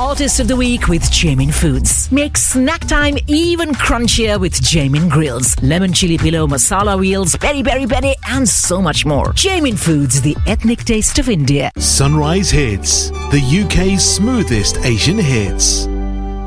Artist of the Week with Jamin Foods. Make snack time even crunchier with Jamin Grills, lemon chili pillow, masala wheels, peri peri peri, and so much more. Jamin Foods, the ethnic taste of India. Sunrise Hits, the UK's smoothest Asian hits.